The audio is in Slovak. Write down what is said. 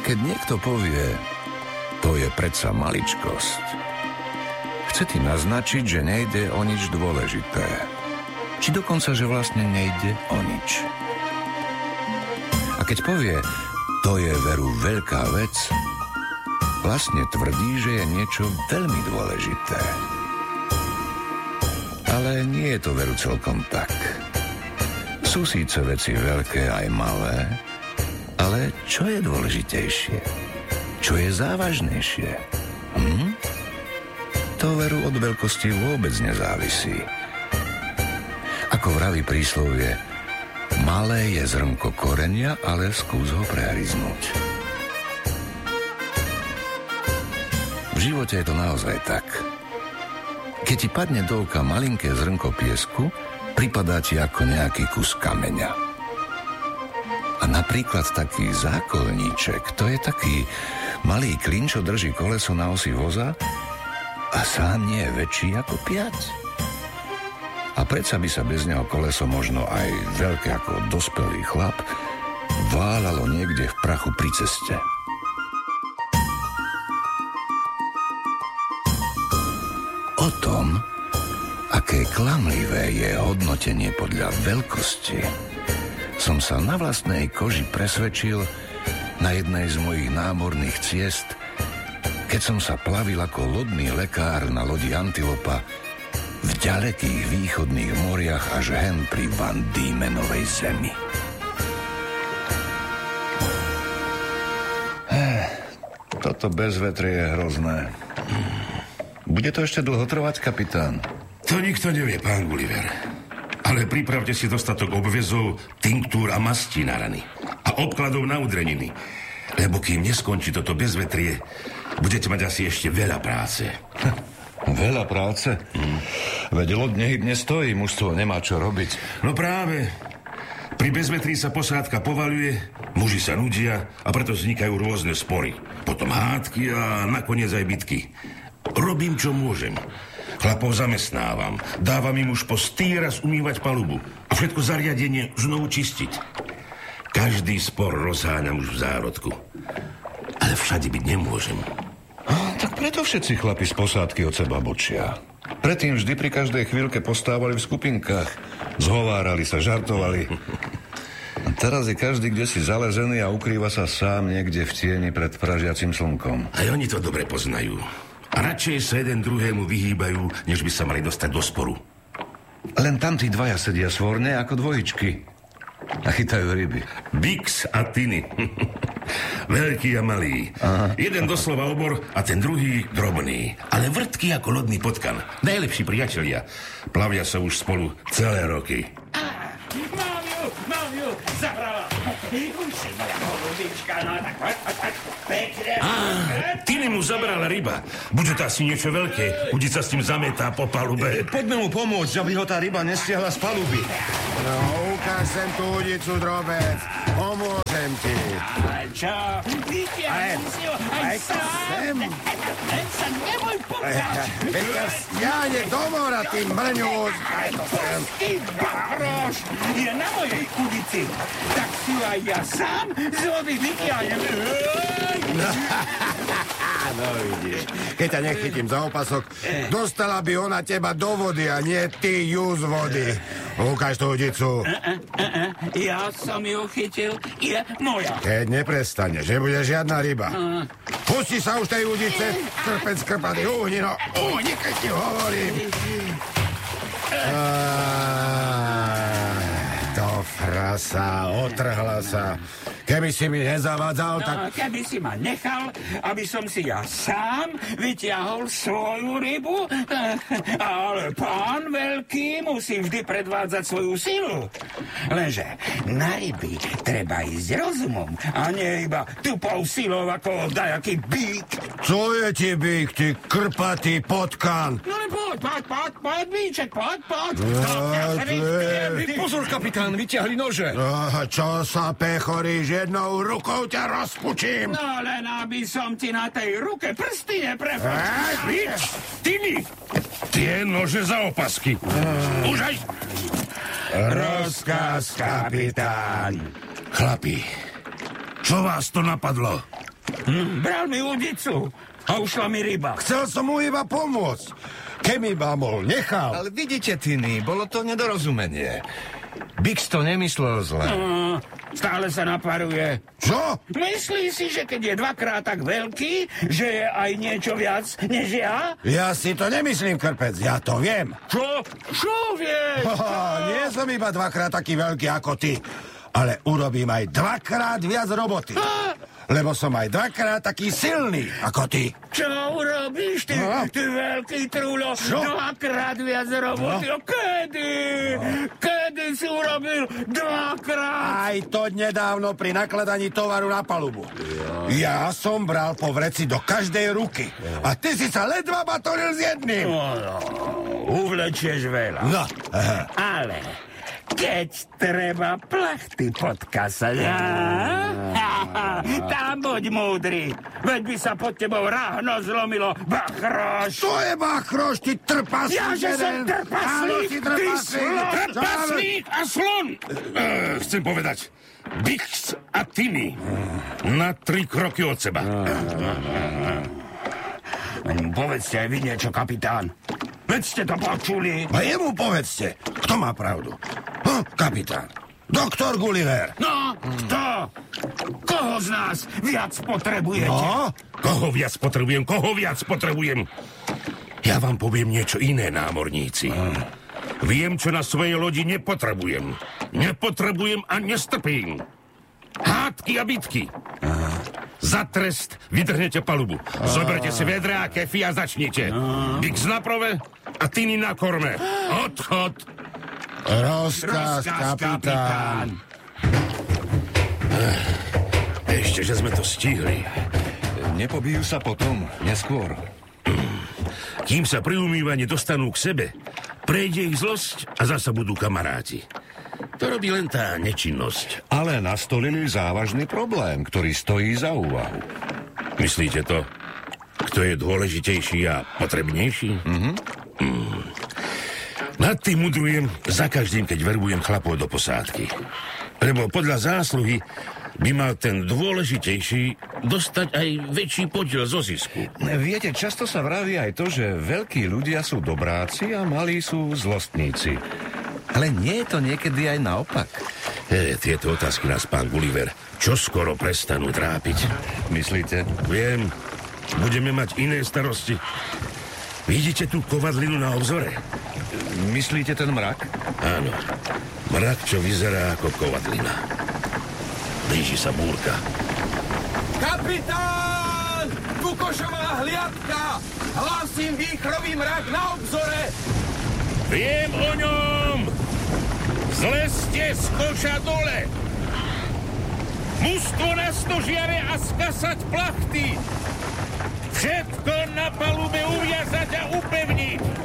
Keď niekto povie, to je predsa maličkosť, chce ti naznačiť, že nejde o nič dôležité. Či dokonca, že vlastne nejde o nič. A keď povie, to je veru veľká vec, vlastne tvrdí, že je niečo veľmi dôležité. Ale nie je to veru celkom tak. Sú síce veci veľké aj malé, ale čo je dôležitejšie? Čo je závažnejšie? To veru od veľkosti vôbec nezávisí. Ako vraví príslovie, malé je zrnko korenia, ale skús ho prehryznúť. V živote je to naozaj tak. Keď ti padne do oka malinké zrnko piesku, pripadá ti ako nejaký kus kameňa. A napríklad taký zákolníček, to je taký malý klin, čo drží koleso na osi voza a sám nie je väčší ako piať. A predsa by sa bez neho koleso, možno aj veľké ako dospelý chlap, válalo niekde v prachu pri ceste. O tom, aké klamlivé je hodnotenie podľa veľkosti, som sa na vlastnej koži presvedčil na jednej z mojich námorných ciest, keď som sa plavil ako lodný lekár na lodi Antilopa v ďalekých východných moriach až hen pri Van Diemenovej zemi. Toto bezvetrie je hrozné. Bude to ešte dlho trvať, kapitán? To nikto nevie, pán Gulliver. Ale pripravte si dostatok obväzov, tinktúr a mastí na rany. A obkladov na udreniny. Lebo kým neskončí toto bezvetrie, budete mať asi ešte veľa práce. Veľa práce? Veď loď nehybne stojí, mužstvo nemá čo robiť. No práve. Pri bezvetrí sa posádka povaľuje, muži sa nudia a preto vznikajú rôzne spory. Potom hádky a nakoniec aj bitky. Robím, čo môžem. Chlapov zamestnávam. Dávam im už po 100 raz umývať palubu. A všetko zariadenie znovu čistiť. Každý spor rozháňam už v zárodku. Ale všade byť nemôžem. Tak preto všetci chlapi z posádky od seba bočia. Predtým vždy pri každej chvíľke postávali v skupinkách. Zhovárali sa, žartovali. A teraz je každý kdesi zalezený a ukrýva sa sám niekde v tieni pred pražiacim slnkom. Aj oni to dobre poznajú. A radšej sa jeden druhému vyhýbajú, než by sa mali dostať do sporu. Len tam tí dvaja sedia svorne ako dvojičky a chytajú ryby. Bix a Tiny. Veľký a malý. Aha. Jeden doslova obor a ten druhý drobný. Ale vrtký ako lodný potkan. Najlepší priatelia. Plavia sa už spolu celé roky. Mám ju, zahrala. Už si moja holubička, no tak pekne. Tiny mu zabrala ryba. Bude to asi niečo veľké. Udica s tým zametá po palube. Poďme mu pomôcť, aby ho tá ryba nestiahla z paluby. No, ukáž sem tú udicu, drobec. Pomôžem ti. Čo? Vytiahnem si ho aj sám. Len sa neboj pokáž. Veď ťa stiahne do mora, ty mrňus. Ty bároš, je na mojej udici. Tak si ju aj ja sám z vody vytiahnem. No vidíš, keď ťa nechytím za opasok, dostala by ona teba do vody a nie ty ju z vody. Ukáž tú udicu. Ja som ju chytil, je moja. Keď neprestaneš, nebude žiadna ryba. Pusti sa už tej udice, krpec krpatý, uhni, no uhni, keď ti hovorím. To frasa, otrhla sa. Keby si mi nezavádzal, tak... No, keby si ma nechal, aby som si ja sám vyťahol svoju rybu, ale pán veľký musí vždy predvádzať svoju silu. Lenže na ryby treba ísť rozumom, a nie iba tupou silou ako dajaký bík. Co je ti bík, ty krpatý potkan? No ale poď, bíček, poď. Pozor, kapitán, vyťahli nože. Čo sa pechoríš? Jednou rukou ťa rozpučím. No len aby som ti na tej ruke prsty neprepal. Bič, Tiny! Tie nože za opasky. Už aj... Rozkaz, kapitán. Chlapi, čo vás to napadlo? Bral mi udicu a ušla mi ryba. Chcel som mu iba pomôcť. Keby ma bol nechal. Ale vidíte, Tiny, bolo to nedorozumenie. Bix to nemyslel zle. Stále sa naparuje. Čo? Myslí si, že keď je dvakrát tak veľký, že je aj niečo viac než ja? Ja si to nemyslím, krpec, ja to viem. Čo? Čo vieš? Nie som iba dvakrát taký veľký ako ty, ale urobím aj dvakrát viac roboty. Lebo som aj dvakrát taký silný ako ty. Čo urobíš, ty veľký trúlo? Dvakrát viac roboty? Kedy? Kedy si urobil dvakrát? Aj to nedávno pri nakladaní tovaru na palubu. Ja som bral po vreci do každej ruky. A ty si sa ledva batolil s jedným. Uvlečieš veľa. No, ale keď treba plachty podkasať, tam buď múdry. Veď by sa pod tebou ráhno zlomilo. Bachroš! to je bachroš, ty trpaslík. Ja, že som trpaslík, ty slon! Trpaslík a slon! Chcem povedať, Bix a Tiny na 3 kroky od seba. Povedzte aj vy niečo, kapitán. Veď ste to počuli. A jemu povedzte, kto má pravdu. Kapitán. Doktor Gulliver. No, kto? Koho z nás viac potrebujete? No? Koho viac potrebujem? Ja vám poviem niečo iné, námorníci. Viem, čo na svojej lodi nepotrebujem. Nepotrebujem a nestrpím. Hádky a bitky. Za trest vydrhnete palubu. Zoberte si vedrá a kefy a začnite. Bix na prove a Tiny na korme. Odchod. Rozkaz, kapitán. Ešte, že sme to stihli. Nepobijú sa potom, neskôr. Kým sa pri umývaní dostanú k sebe, prejde ich zlosť a zasa budú kamaráti. To robí len tá nečinnosť. Ale nastolili závažný problém, ktorý stojí za úvahu. Myslíte to? Kto je dôležitejší a potrebnejší? Nad tým mudrujem za každým, keď verbujem chlapov do posádky. Lebo podľa zásluhy by mal ten dôležitejší dostať aj väčší podiel zo zisku. Viete, často sa vraví aj to, že veľkí ľudia sú dobráci a malí sú zlostníci. Ale nie je to niekedy aj naopak? Tieto otázky nás, pán Gulliver, čo skoro prestanú trápiť. Myslíte? Viem, budeme mať iné starosti. Vidíte tú kovadlinu na obzore? Myslíte ten mrak? Áno, mrak, čo vyzerá ako kovadlina. Blíži sa búrka. Kapitán! Kukošová hliadka! Hlasím výchrový mrak na obzore! Viem o ňom! Zlezte z koša dole! Mužstvo na stožiare a skasať plachty! Všetko na palube uviazať a upevniť!